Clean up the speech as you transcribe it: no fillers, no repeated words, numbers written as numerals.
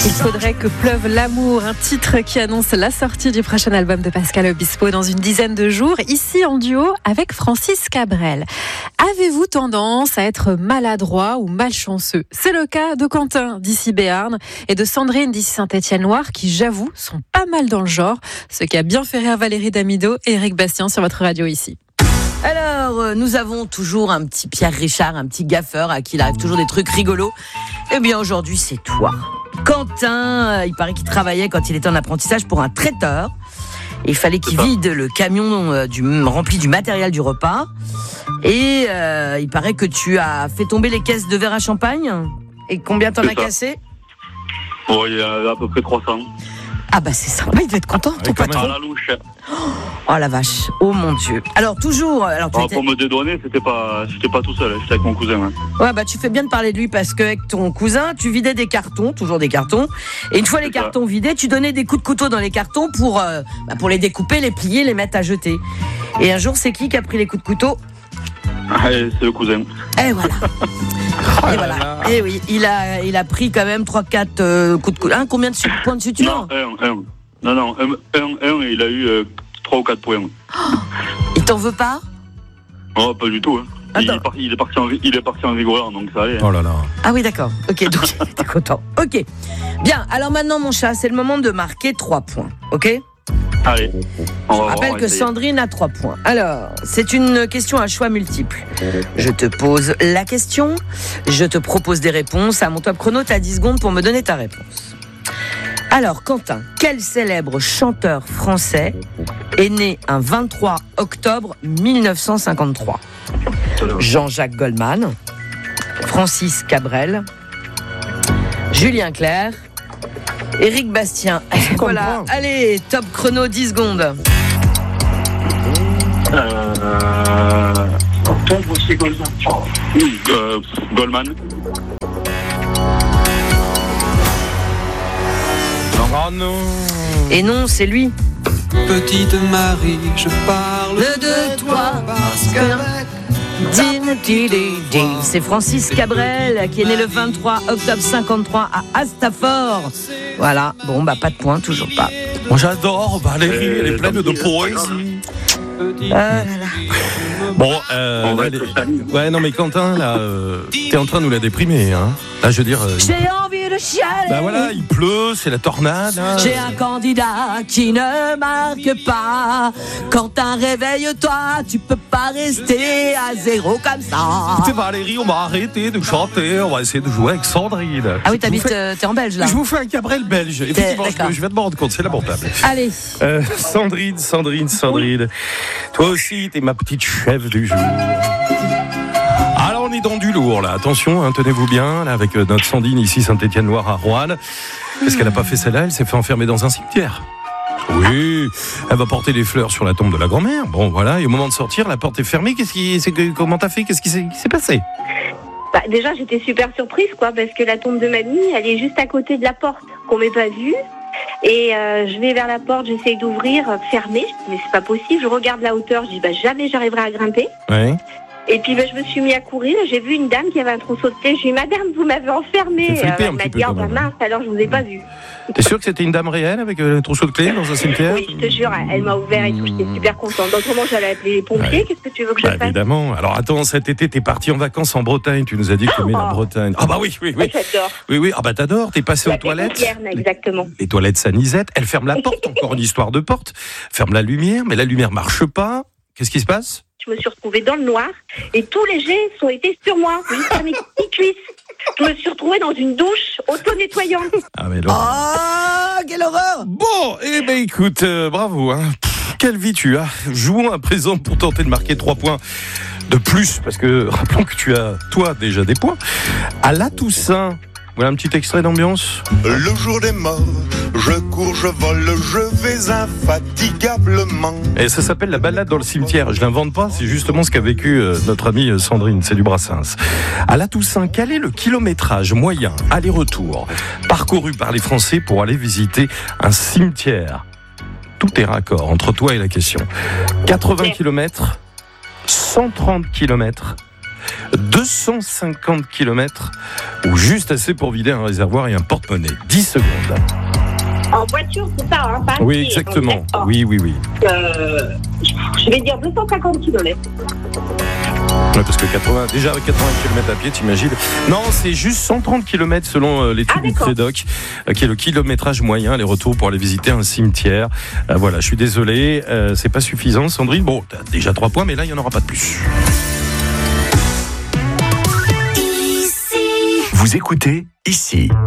Il faudrait que pleuve l'amour, un titre qui annonce la sortie du prochain album de Pascal Obispo dans une dizaine de jours, ici en duo avec Francis Cabrel. Avez-vous tendance à être maladroit ou malchanceux ? C'est le cas de Quentin d'ici Béarn et de Sandrine d'ici Saint-Étienne-Loire qui, j'avoue, sont pas mal dans le genre, ce qui a bien fait rire Valérie Damido et Eric Bastien sur votre radio ici. Alors, nous avons toujours un petit Pierre Richard, un petit gaffeur à qui il arrive toujours des trucs rigolos. Eh bien, aujourd'hui, c'est toi. Quentin, il paraît qu'il travaillait quand il était en apprentissage pour un traiteur. Il fallait qu'il vide le camion rempli du matériel du repas. Et il paraît que tu as fait tomber les caisses de verre à champagne. Et combien t'en as cassé ? Bon, il y a à peu près 300. Ah bah c'est sympa, il devait être content, ton patron. À la louche. Oh la vache, oh mon Dieu. Alors toujours... Pour me dédouaner, j'étais pas tout seul, j'étais avec mon cousin. Hein. Ouais bah tu fais bien de parler de lui parce qu'avec ton cousin, tu vidais des cartons, toujours des cartons. Et une fois les cartons vidés, tu donnais des coups de couteau dans les cartons pour les découper, les plier, les mettre à jeter. Et un jour, c'est qui a pris les coups de couteau ? C'est le cousin. Et voilà. Et voilà. Et oui, il a pris quand même 3-4 coups de couteau. Combien de points de suture ? Non, un, il a eu 3 ou 4 points. Il t'en veut pas ? Oh, pas du tout. Hein. Il est parti en vigoreur, donc ça allait. Oh là là. Ah oui, d'accord. Ok, donc t'es content. Ok. Bien, alors maintenant, mon chat, c'est le moment de marquer 3 points. Ok ? Allez. Je rappelle que Sandrine a 3 points. Alors, c'est une question à choix multiple. Je te pose la question, je te propose des réponses. À mon top chrono, tu as 10 secondes pour me donner ta réponse. Alors, Quentin, quel célèbre chanteur français est né un 23 octobre 1953 ? Jean-Jacques Goldman, Francis Cabrel, Julien Clerc, Eric Bastien. Voilà, allez, top chrono, 10 secondes. Goldman. Oh non. Et non, c'est lui. Petite Marie, je parle de toi parce que... C'est Francis Cabrel qui est né le 23 octobre 53 à Astafort. Voilà, bon bah pas de points, toujours pas. Moi j'adore Valérie, elle est pleine de poésie. Bon, ouais non mais Quentin là, t'es en train de nous la déprimer, hein. Là je veux dire. J'ai envie de chialer. Bah voilà, il pleut, c'est la tornade. Hein. J'ai un candidat qui ne marque pas. Quentin, réveille-toi, tu peux pas rester à zéro comme ça. Écoutez Valérie, on va arrêter de chanter, on va essayer de jouer avec Sandrine. Ah oui, t'es en Belge là. Je vous fais un Cabrel belge. Effectivement, je vais te me rendre compte, c'est lamentable. Allez. Sandrine. Toi aussi, t'es ma petite chef du jour. Alors on est dans du lourd là, attention, hein, tenez-vous bien là, avec notre Sandrine ici Saint-Étienne-Loire à Roanne. Qu'est-ce qu'elle n'a pas fait celle-là ? Elle s'est fait enfermer dans un cimetière. Oui, elle va porter des fleurs sur la tombe de la grand-mère. Bon voilà, et au moment de sortir, la porte est fermée. Comment t'as fait ? Qu'est-ce qui s'est passé ? Bah, déjà j'étais super surprise parce que la tombe de mamie, elle est juste à côté de la porte qu'on m'ait pas vue. Et je vais vers la porte, j'essaye d'ouvrir, fermée, mais c'est pas possible. Je regarde la hauteur, je dis jamais j'arriverai à grimper. Ouais. Et puis je me suis mis à courir, j'ai vu une dame qui avait un trousseau de clés. Je lui ai dit madame, vous m'avez enfermée. Elle m'a dit mince, alors je vous ai pas vu. T'es sûr que c'était une dame réelle avec un trousseau de clés dans un cimetière ? Oui, je te jure, elle m'a ouvert et tout, j'étais super contente. Autrement, j'allais appeler les pompiers. Ouais. Qu'est-ce que tu veux que je fasse ? Évidemment. Alors attends, cet été, t'es parti en vacances en Bretagne. Tu nous as dit que t'aimais la Bretagne. Ah bah oui. J'adore. Oui. Ah bah t'adores. T'es passé aux toilettes. Exactement. Les toilettes Sanisette. Elle ferme la porte. Encore une histoire de porte. Ferme la lumière, mais la lumière marche pas. Qu'est-ce qui se passe ? Je me suis retrouvée dans le noir et tous les jets ont été sur moi, jusqu'à mes petites cuisses. Je me suis retrouvée dans une douche auto-nettoyante. Ah mais quelle horreur! Bon, écoute, bravo, hein. Quelle vie tu as. Jouons à présent pour tenter de marquer 3 points de plus, parce que rappelons que tu as, toi, déjà des points. À la Toussaint, voilà un petit extrait d'ambiance. Le jour des morts, je cours, je vole, je vais infatigablement. Et ça s'appelle la balade dans le cimetière. Je l'invente pas, c'est justement ce qu'a vécu notre amie Sandrine, c'est du Brassens. À la Toussaint, quel est le kilométrage moyen, aller-retour, parcouru par les Français pour aller visiter un cimetière ? Tout est raccord entre toi et la question. 80 km, 130 km, 250 km ou juste assez pour vider un réservoir et un porte-monnaie. 10 secondes. En voiture, c'est ça, hein, pas Oui, à pied, exactement. on est Oui. je vais dire 250 km. Ouais, parce que déjà avec 80 km à pied, t'imagines. Non, c'est juste 130 km selon l'étude du CEDOC, qui est le kilométrage moyen, les retours pour aller visiter un cimetière. Voilà, je suis désolé, c'est pas suffisant, Sandrine. Bon, t'as déjà 3 points, mais là, il n'y en aura pas de plus. Vous écoutez ici.